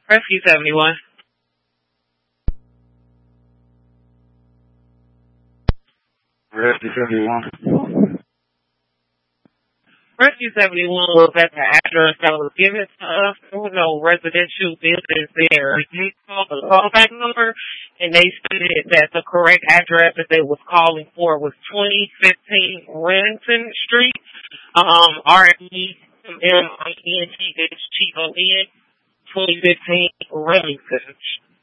Rescue 71. Rescue 71. Rescue 71 was at the address that was given to us. There were no residential buildings there. We called the callback number, and they stated that the correct address that they was calling for was 2015 Remington Street. REMINTHON, 2015 Remington.